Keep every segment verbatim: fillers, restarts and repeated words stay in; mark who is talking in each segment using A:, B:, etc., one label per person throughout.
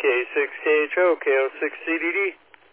A: six K H O, K O six C D D.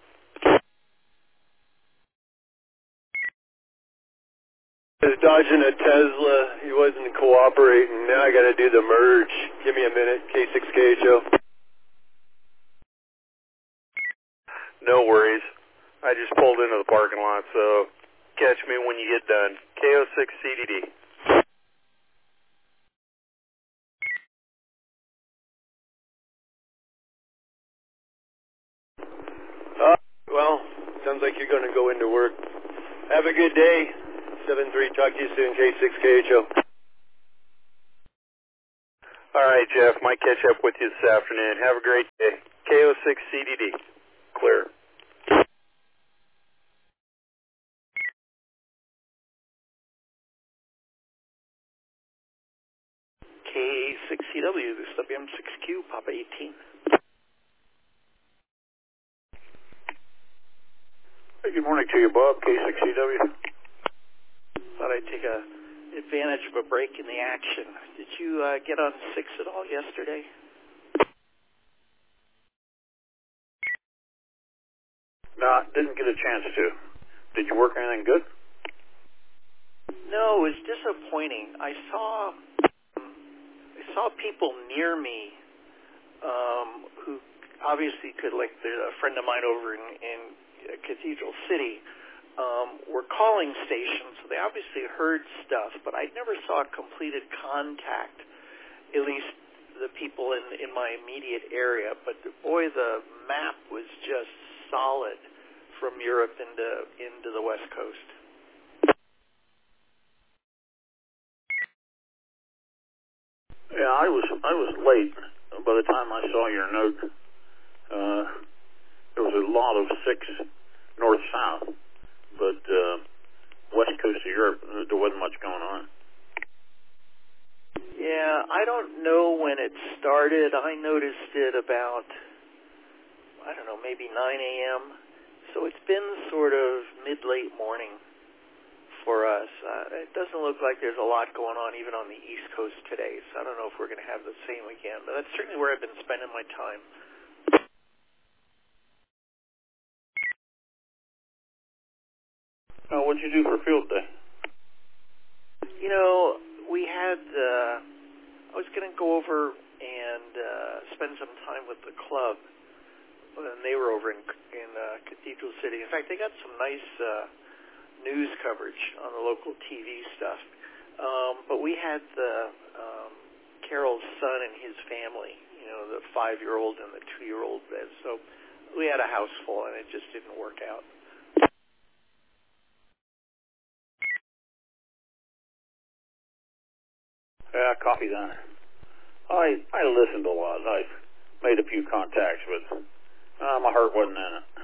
B: I was dodging a Tesla. He wasn't cooperating. Now I got to do the merge. Give me a minute. K six K H O.
A: No worries. I just pulled into the parking lot, so catch me when you get done. K O six C D D.
B: Uh, well, sounds like you're going to go into work. Have a good day. seven three, talk to you soon. K six K H O.
A: All right, Jeff. Might catch up with you this afternoon. Have a great day. K O six C D D. Clear.
C: K six C W, this is W M six Q, Papa eighteen.
B: Hey, good morning to you, Bob. K six C W.
C: Thought I'd take a advantage of a break in the action. Did you uh, get on six at all yesterday?
B: No, I didn't get a chance to. Did you work anything good?
C: No, it was disappointing. I saw I saw people near me um, who obviously could, like a friend of mine over in, in Cathedral City, um, were calling stations, so they obviously heard stuff, but I never saw completed contact, at least the people in, in my immediate area. But the, boy, the map was just solid from Europe into into the West Coast.
B: Yeah, I was I was late. By the time I saw your note, uh, there was a lot of six north-south, but uh, west coast of Europe, there wasn't much going on.
C: Yeah, I don't know when it started. I noticed it about, I don't know, maybe nine A M So it's been sort of mid-late morning for us. Uh, it doesn't look like there's a lot going on even on the East Coast today, so I don't know if we're going to have the same again, but that's certainly where I've been spending my time.
B: Uh, what'd you do for field day?
C: You know, we had, uh, I was going to go over and uh, spend some time with the club, and they were over in, in uh, Cathedral City. In fact, they got some nice uh, news coverage on the local T V stuff. Um, but we had the um, Carol's son and his family, you know, the five-year-old and the two-year-old. So we had a house full, and it just didn't work out.
B: Yeah, copy that. I I listened a lot. I made a few contacts, but uh, my heart wasn't in it.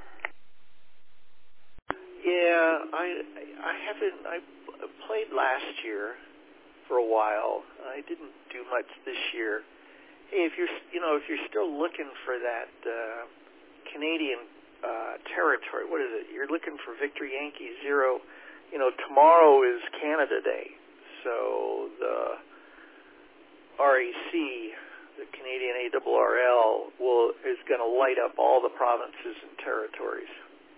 C: Yeah, I I haven't. I played last year for a while. I didn't do much this year. Hey, if you're you know if you're still looking for that uh, Canadian uh, territory, what is it? You're looking for Victor Yankee Zero. You know, tomorrow is Canada Day, so the R A C, the Canadian A R R L, will is going to light up all the provinces and territories.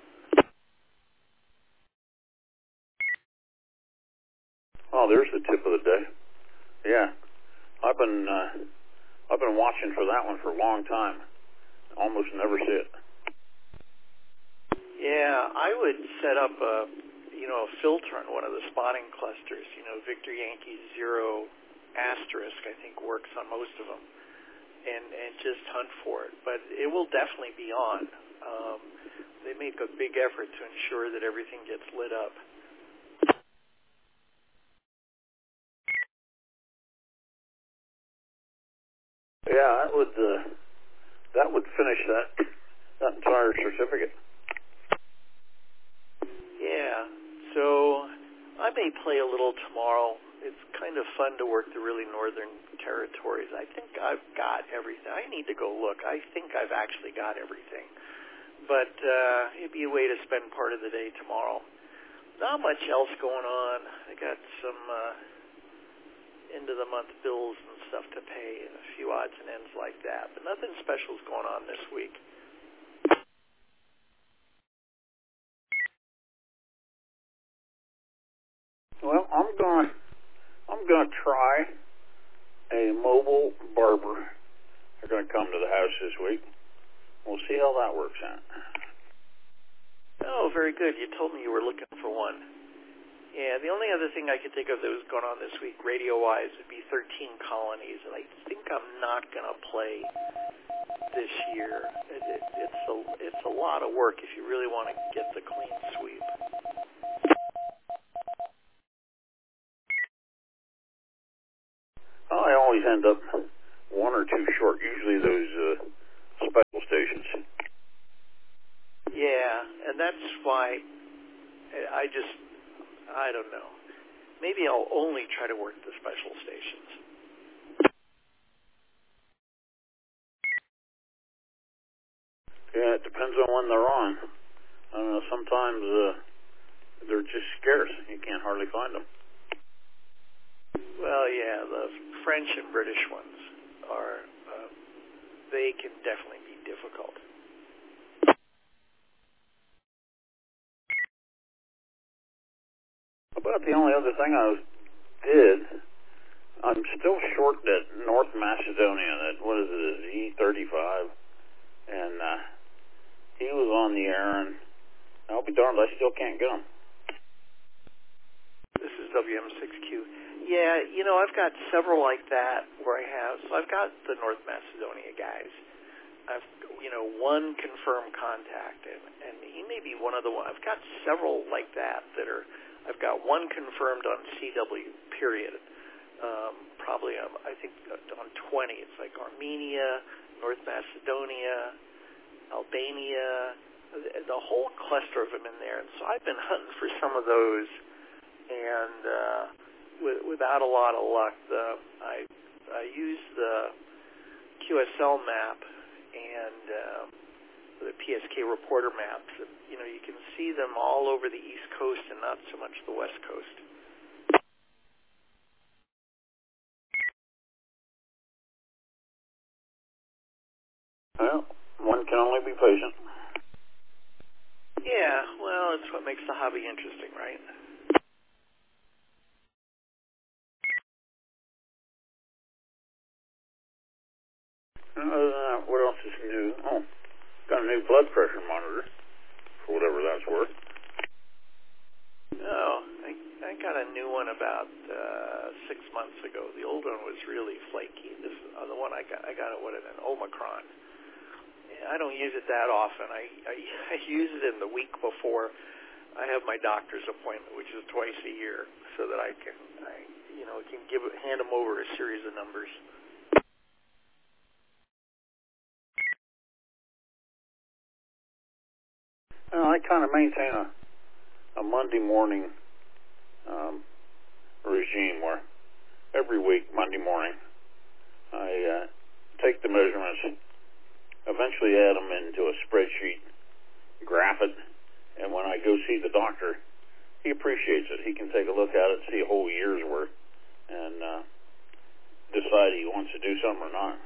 B: Oh, there's the tip of the day. Yeah, I've been uh, I've been watching for that one for a long time. Almost never see it.
C: Yeah, I would set up a you know a filter on one of the spotting clusters. You know, Victor Yankee Zero asterisk, I think, works on most of them, and and just hunt for it. But it will definitely be on. Um, they make a big effort to ensure that everything gets lit up.
B: Yeah, that would uh, that would finish that that entire certificate.
C: Yeah, so I may play a little tomorrow. It's kind of fun to work the really northern territories. I think I've got everything. I need to go look. I think I've actually got everything. But uh, it'd be a way to spend part of the day tomorrow. Not much else going on. I got some, uh, end of the month bills and stuff to pay, and a few odds and ends like that. But nothing special is going on this week.
B: Well, I'm going I'm going to try a mobile barber. They're going to come to the house this week. We'll see how that works out.
C: Oh, very good. You told me you were looking for one. Yeah, the only other thing I could think of that was going on this week, radio-wise, would be thirteen Colonies, and I think I'm not going to play this year. It, it, it's a it's a lot of work if you really want to get the clean sweep.
B: Well, I always end up one or two short, usually those uh, special stations.
C: Yeah, and that's why I just, I don't know. Maybe I'll only try to work the special stations.
B: Yeah, it depends on when they're on. I don't know, sometimes uh, they're just scarce. You can't hardly find them.
C: Well, yeah, the French and British ones are, uh, they can definitely be difficult.
B: About the only other thing I was, did, I'm still short that North Macedonia, that, what is it, Z thirty-five, and uh, he was on the air, and I'll be darned, I still can't get him.
C: This is W M six Q. Yeah, you know, I've got several like that where I have, so I've got the North Macedonia guys. I've, you know, one confirmed contact, and, and he may be one of the one. I've got several like that that are, I've got one confirmed on C W, period. Um, probably, um, I think, on twenty. It's like Armenia, North Macedonia, Albania, the, the whole cluster of them in there. And so I've been hunting for some of those, and uh, with, without a lot of luck, the, I, I used the Q S L map and uh, the P S K reporter maps. And, you know, you can see them all over the East Coast and not so much the West Coast.
B: Well, one can only be patient.
C: Yeah, well, it's what makes the hobby interesting, right?
B: Other than that, what else is new? Oh, got a new blood pressure monitor, for whatever that's worth.
C: Oh, I, I got a new one about uh, six months ago. The old one was really flaky. This uh, the one I got, I got it with an Omicron. I don't use it that often. I, I, I use it in the week before I have my doctor's appointment, which is twice a year, so that I can, I, you know, can give hand them over a series of numbers.
B: Well, I kind of maintain a, a Monday morning um, regime where every week, Monday morning, I uh, take the measurements, eventually add them into a spreadsheet, graph it, and when I go see the doctor, he appreciates it. He can take a look at it, see a whole year's worth, and uh, decide he wants to do something or not.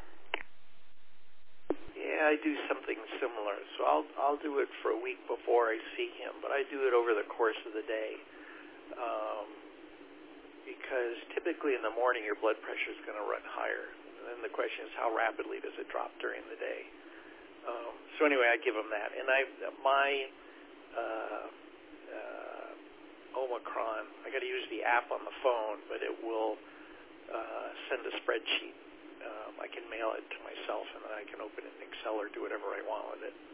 C: Yeah, I do something similar. So I'll I'll do it for a week before I see him, but I do it over the course of the day, um, because typically in the morning your blood pressure is going to run higher, and then the question is how rapidly does it drop during the day. Um, so anyway, I give him that, and I my uh, uh, Omicron. I got to use the app on the phone, but it will uh, send a spreadsheet. Um, I can mail it to myself, and then I can open it in Excel or do whatever I want with it.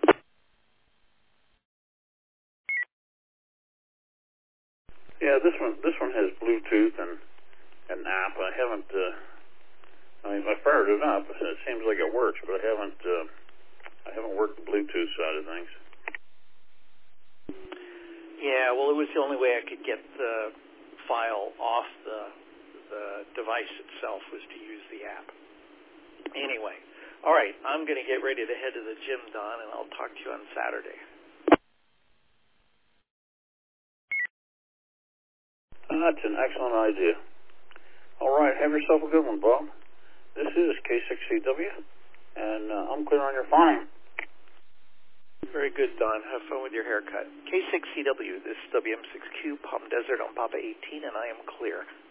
B: Yeah, this one this one has Bluetooth and an app. I haven't. Uh, I mean, I fired it up. It seems like it works, but I haven't. Uh, I haven't worked the Bluetooth side of things.
C: Yeah, well, it was the only way I could get the file off the the device itself was to use the app. Anyway, all right, I'm going to get ready to head to the gym, Don, and I'll talk to you on Saturday.
B: That's an excellent idea. All right. Have yourself a good one, Bob. This is K six C W, and uh, I'm clear on your fine.
C: Very good, Don. Have fun with your haircut. K six C W, this is W M six Q, Palm Desert on Papa eighteen, and I am clear.